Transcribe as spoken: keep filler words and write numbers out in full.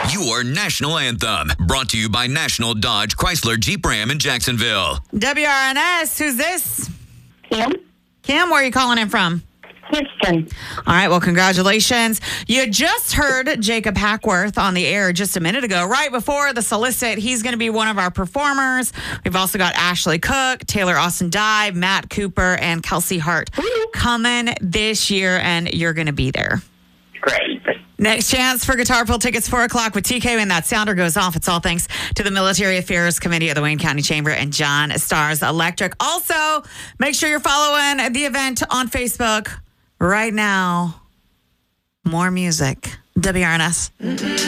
your national anthem. Brought to you by National Dodge Chrysler Jeep Ram in Jacksonville. W R N S, who's this? Kim? Kim, where are you calling in from? Houston. All right, well, congratulations. You just heard Jacob Hackworth on the air just a minute ago, right before the solicit. He's going to be one of our performers. We've also got Ashley Cook, Taylor Austin Dye, Matt Cooper, and Kelsey Hart coming this year, and you're going to be there. Great. Next chance for Guitar Pull tickets, four o'clock with T K. When that sounder goes off, it's all thanks to the Military Affairs Committee of the Wayne County Chamber and John Stars Electric. Also, make sure you're following the event on Facebook right now. More music. W R N S.